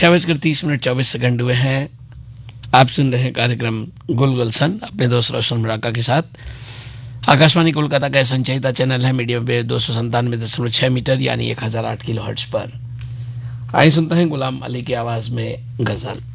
6:30 हुए हैं। आप सुन रहे हैं कार्यक्रम गुल गुलशन अपने दोस्त रोशन मराका के साथ। आकाशवाणी कोलकाता का संचयिता चैनल है मीडियम वेव 297.6 मीटर यानी 1008 किलोहर्ट्ज पर। आइए सुनते हैं गुलाम अली की आवाज में गजल।